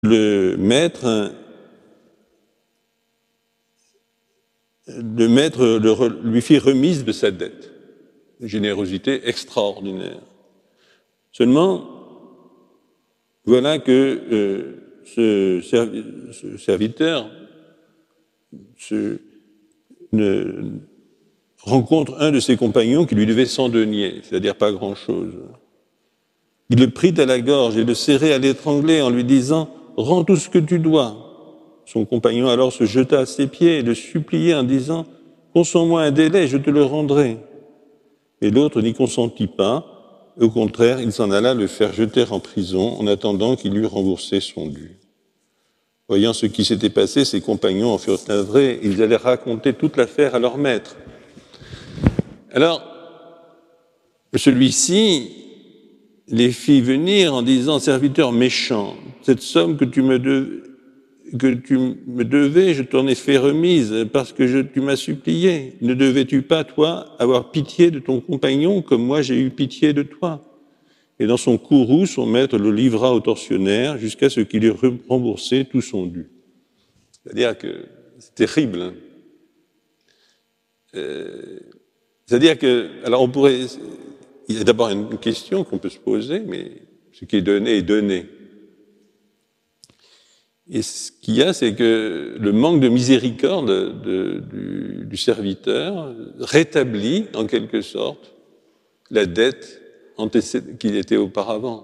le maître lui fit remise de sa dette. Une générosité extraordinaire. Seulement, voilà que ce serviteur rencontre un de ses compagnons qui lui devait 100 deniers, c'est-à-dire pas grand-chose. Il le prit à la gorge et le serrait à l'étrangler en lui disant « Rends tout ce que tu dois ». Son compagnon alors se jeta à ses pieds et le suppliait en disant « Consens-moi un délai, je te le rendrai ». Et l'autre n'y consentit pas. Au contraire, il s'en alla le faire jeter en prison en attendant qu'il eût remboursé son dû. Voyant ce qui s'était passé, ses compagnons en furent navrés. Ils allaient raconter toute l'affaire à leur maître. Alors, celui-ci les fit venir en disant « Serviteur méchant, cette somme que tu me devais, je t'en ai fait remise parce que tu m'as supplié. Ne devais-tu pas, toi, avoir pitié de ton compagnon comme moi j'ai eu pitié de toi ?» Et dans son courroux, son maître le livra au tortionnaire jusqu'à ce qu'il eût remboursé tout son dû. C'est-à-dire que c'est terrible. Hein. C'est-à-dire que, alors on pourrait, il y a d'abord une question qu'on peut se poser, mais ce qui est donné est donné. Et ce qu'il y a, c'est que le manque de miséricorde du serviteur rétablit, en quelque sorte, la dette qu'il était auparavant.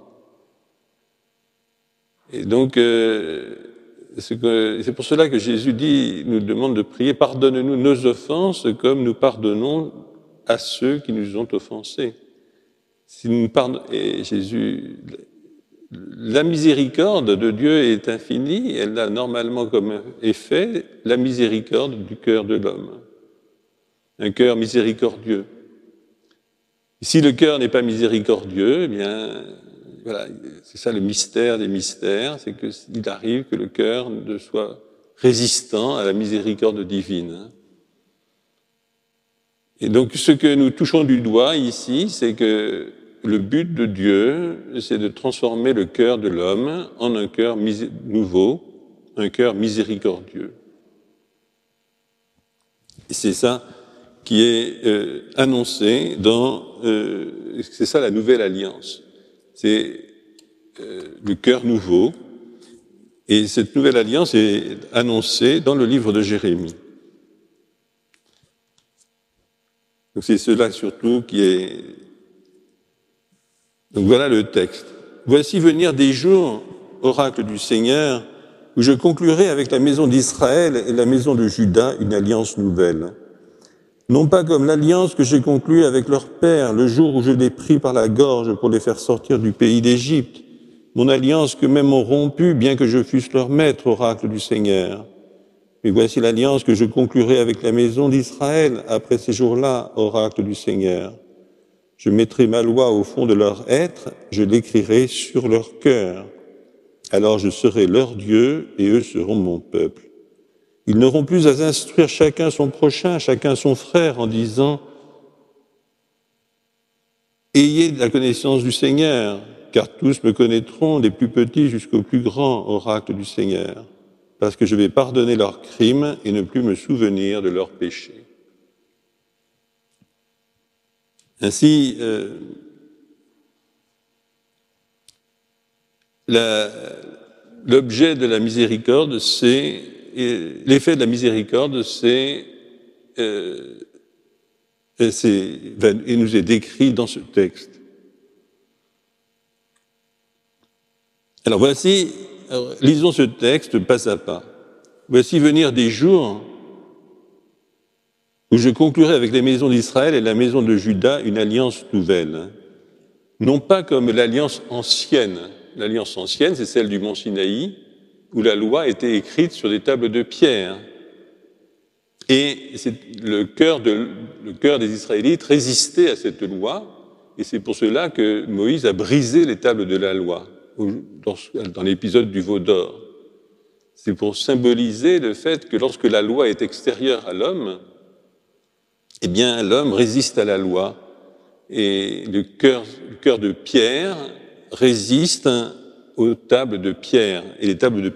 Et donc, c'est pour cela que Jésus nous demande de prier « Pardonne-nous nos offenses comme nous pardonnons à ceux qui nous ont offensés ». Si nous et Jésus, la miséricorde de Dieu est infinie, elle a normalement comme effet la miséricorde du cœur de l'homme. Un cœur miséricordieux. Si le cœur n'est pas miséricordieux, eh bien, voilà, c'est ça le mystère des mystères, c'est qu'il arrive que le cœur ne soit résistant à la miséricorde divine. Et donc, ce que nous touchons du doigt ici, c'est que le but de Dieu, c'est de transformer le cœur de l'homme en un cœur nouveau, un cœur miséricordieux. Et c'est ça qui est annoncé c'est ça la nouvelle alliance. C'est le cœur nouveau. Et cette nouvelle alliance est annoncée dans le livre de Jérémie. Donc c'est cela surtout qui est... Donc voilà le texte. Voici venir des jours, oracle du Seigneur, où je conclurai avec la maison d'Israël et la maison de Juda une alliance nouvelle. Non pas comme l'alliance que j'ai conclue avec leur père le jour où je les pris par la gorge pour les faire sortir du pays d'Égypte, mon alliance qu'eux-mêmes ont rompue, bien que je fusse leur maître, oracle du Seigneur. Mais voici l'alliance que je conclurai avec la maison d'Israël après ces jours-là, oracle du Seigneur. Je mettrai ma loi au fond de leur être, je l'écrirai sur leur cœur. Alors je serai leur Dieu et eux seront mon peuple. Ils n'auront plus à instruire chacun son prochain, chacun son frère, en disant « Ayez la connaissance du Seigneur, car tous me connaîtront, des plus petits jusqu'aux plus grands, oracle du Seigneur, parce que je vais pardonner leurs crimes et ne plus me souvenir de leurs péchés. » Ainsi, l'objet de la miséricorde, c'est l'effet de la miséricorde, il nous est décrit dans ce texte. Alors voici, lisons ce texte pas à pas. Voici venir des jours où je conclurai avec les maisons d'Israël et la maison de Juda une alliance nouvelle. Non pas comme l'alliance ancienne. L'alliance ancienne, c'est celle du mont Sinaï, où la loi était écrite sur des tables de pierre. Et le cœur des Israélites résistait à cette loi, et c'est pour cela que Moïse a brisé les tables de la loi, dans l'épisode du veau d'or. C'est pour symboliser le fait que lorsque la loi est extérieure à l'homme, eh bien l'homme résiste à la loi, et le cœur de pierre résiste aux tables de pierre. Et les tables de